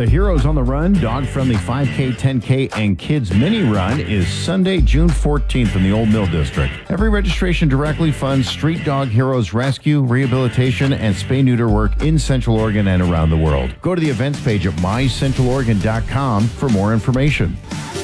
Heroes on the Run dog-friendly 5K, 10K, and Kids Mini Run is Sunday, June 14th in the Old Mill District. Every registration directly funds Street Dog Heroes rescue, rehabilitation, and spay-neuter work in Central Oregon and around the world. Go to the events page at mycentraloregon.com for more information.